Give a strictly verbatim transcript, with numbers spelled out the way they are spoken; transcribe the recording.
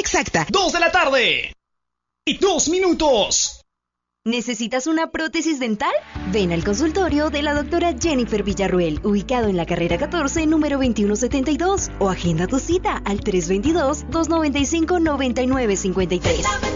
exacta, dos de la tarde. Y dos minutos. ¿Necesitas una prótesis dental? Ven al consultorio de la doctora Jennifer Villarruel, ubicado en la carrera catorce, número veintiuno setenta y dos, o agenda tu cita al tres dos dos, dos nueve cinco, nueve nueve cinco tres.